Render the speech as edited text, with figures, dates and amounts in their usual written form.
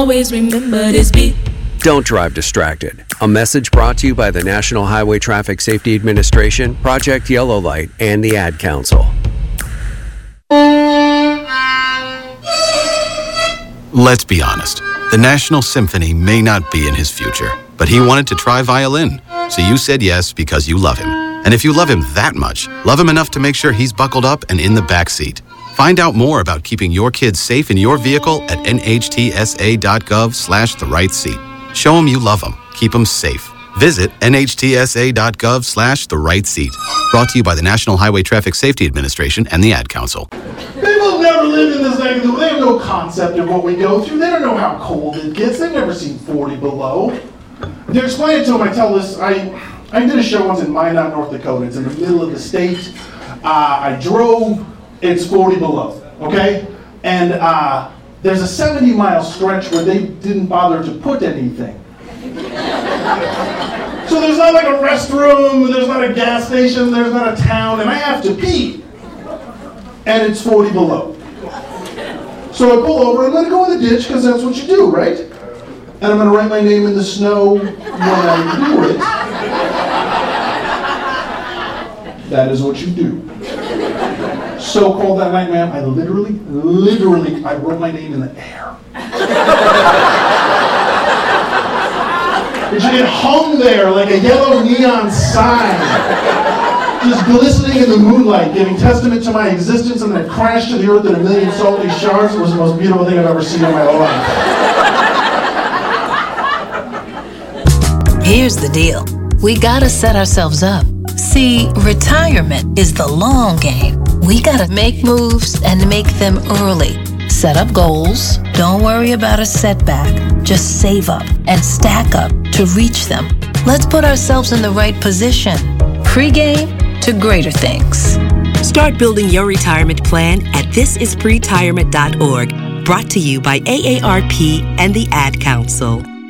Always remember this beat. Don't drive distracted. A message brought to you by the National Highway Traffic Safety Administration, Project Yellow Light, and the Ad Council. Let's be honest. The National Symphony may not be in his future, but he wanted to try violin. So you said yes because you love him. And if you love him that much, love him enough to make sure he's buckled up and in the back seat. Find out more about keeping your kids safe in your vehicle at nhtsa.gov/the-right-seat. Show them you love them. Keep them safe. Visit nhtsa.gov/the-right-seat. Brought to you by the National Highway Traffic Safety Administration and the Ad Council. People have never lived in this neck. They have no concept of what we go through. They don't know how cold it gets. They've never seen 40 below. To explain it to them, I tell this. I did a show once in Minot, North Dakota. It's in the middle of the state. I drove. It's 40 below. Okay? And there's a 70-mile stretch where they didn't bother to put anything. So there's not like a restroom, there's not a gas station, there's not a town, and I have to pee. And it's 40 below. So I pull over, I'm going to go in the ditch because that's what you do, right? And I'm going to write my name in the snow when I do it. That is what you do. So cold that night, man, I literally, I wrote my name in the air. It hung there like a yellow neon sign, just glistening in the moonlight, giving testament to my existence, and then it crashed to the earth in a million salty shards. It was the most beautiful thing I've ever seen in my life. Here's the deal. We gotta set ourselves up. See, retirement is the long game. We gotta make moves and make them early. Set up goals. Don't worry about a setback. Just save up and stack up to reach them. Let's put ourselves in the right position. Pre-game to greater things. Start building your retirement plan at thisispretirement.org. Brought to you by AARP and the Ad Council.